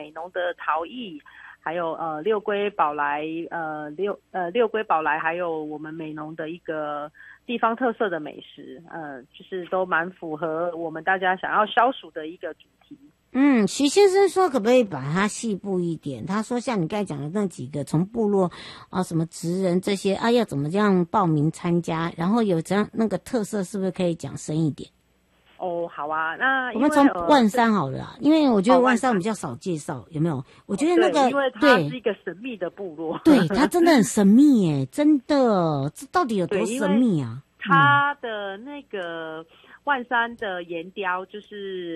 美浓的陶艺，还有六龟宝来六龟宝来，还有我们美浓的一个地方特色的美食，就是都蛮符合我们大家想要消暑的一个主题。 徐先生说可不可以把它细部一点？他说像你刚才讲的那几个，从部落什么职人这些要怎么样报名参加，然后有这样那个特色，是不是可以讲深一点？ 好啊，那我们从万山好了啦，因为我觉得万山比较少介绍，有没有？我觉得那个因为它是一个神秘的部落， 对，它真的很神秘耶，真的，这到底有多神秘啊？ 它的那个万山的岩雕就是。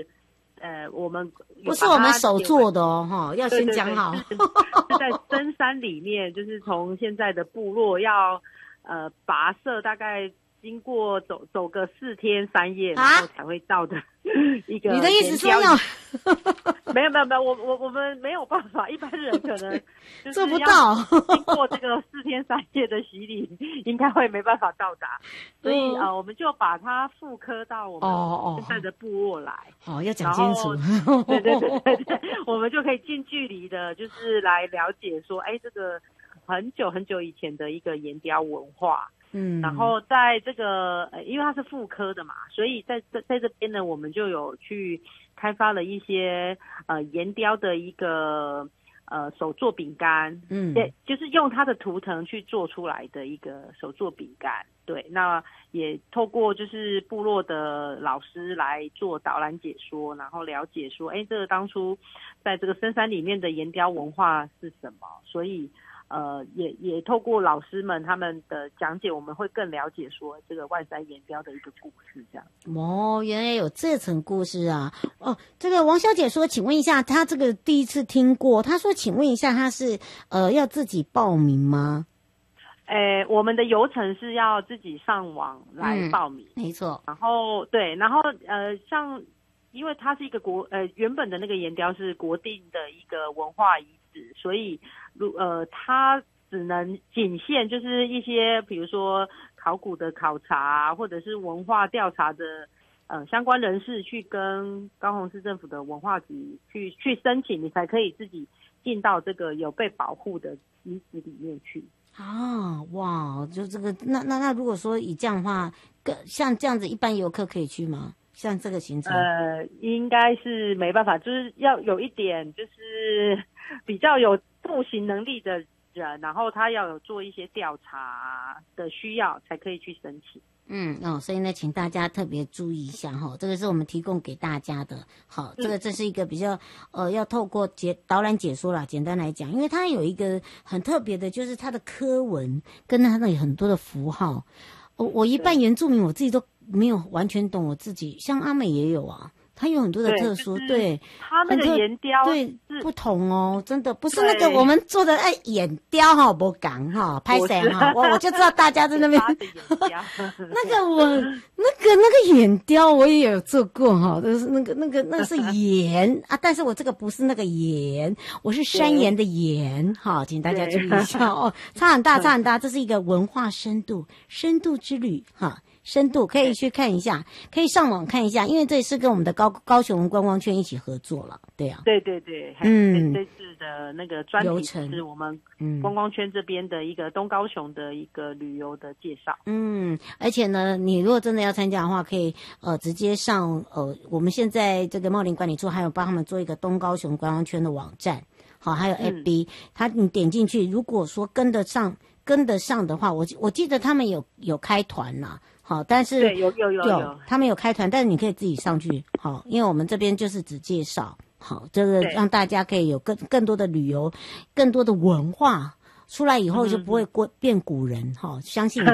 我们不是我们手做的要先讲好。 是在深山里面，就是从现在的部落要跋涉，大概经过走个4天3夜，然后才会到的一个。 你的意思说要？ 没有，我们没有办法，一般人可能就是做不到。 经过这个4天3夜的洗礼，应该会没办法到达，所以我们就把它复刻到我们现在的部落来。 要讲清楚。 对，我们就可以近距离的，就是来了解说，这个很久很久以前的一个岩雕文化。然后在这个因为它是复刻的嘛，所以在这边呢，我们就有去开发了一些岩雕的一个手做饼干，就是用它的图腾去做出来的一个手做饼干。对，那也透过就是部落的老师来做导览解说，然后了解说，这个当初在这个深山里面的岩雕文化是什么，所以也透过老师们他们的讲解，我们会更了解说这个万山岩雕的一个故事这样。 原来有这层故事啊！这个王小姐说，请问一下，她这个第一次听过，她说，请问一下，她是要自己报名吗？ 我们的流程是要自己上网来报名， 没错。 然后像因为它是一个原本的那个岩雕是国定的一个文化遗址，所以它只能仅限就是一些比如说考古的考察或者是文化调查的相关人士去跟高雄市政府的文化局去申请，你才可以自己进到这个有被保护的遗址里面去。 哇，就这个那如果说以这样的话，像这样子一般游客可以去吗？像这个行程应该是没办法，就是要有一点就是比较有步行能力的人，然后他要有做一些调查的需要才可以去申请。 所以呢，请大家特别注意一下这个是我们提供给大家的。好，这是一个比较要透过导览解说啦，简单来讲，因为它有一个很特别的，就是它的刻文跟它的很多的符号。我一半原住民，我自己都没有完全懂，我自己像阿美也有啊。它有很多的特殊，对， 它那个岩雕对不同真的不是那个我们做的岩雕不讲拍谁我就知道大家在那边那个岩雕我也有做过就是那个是岩但是我这个不是那个岩，我是山岩的岩请大家注意一下差很大，这是一个文化深度之旅深度可以去看一下，可以上网看一下，因为这也是跟我们的高雄观光圈一起合作了，对啊。 对，这次的那个专题是我们观光圈这边的一个东高雄的一个旅游的介绍。 而且呢，你如果真的要参加的话，可以直接上我们现在这个茂林管理处还有帮他们做一个东高雄观光圈的网站，好，还有 FB，你点进去，如果说跟得上的话，我记得他们有开团啦。好，但是对有， 他们有开团，但是你可以自己上去。好，因为我们这边就是只介绍，好，这个让大家可以有更多的旅游，更多的文化出来以后就不会变古人相信我。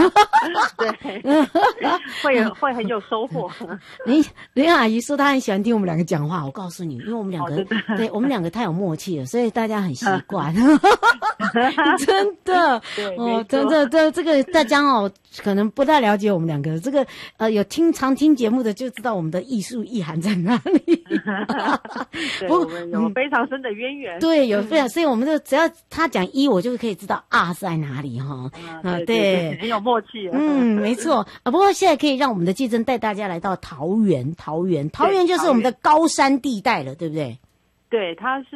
对，会很有收获。 林阿姨说她很喜欢听我们两个讲话，我告诉你，因为我们两个对我们两个太有默契了，所以大家很习惯。真的真的这个大家可能不太了解我们两个，这个有常听节目的就知道我们的艺术意涵在哪里。 对，我们有非常深的渊源。 对，有非常，所以我们就只要他讲一，我就可以知道是在哪里对，很有默契。 没错。不过现在可以让我们的季真带大家来到桃园就是我们的高山地带了，对不对？ 对，它是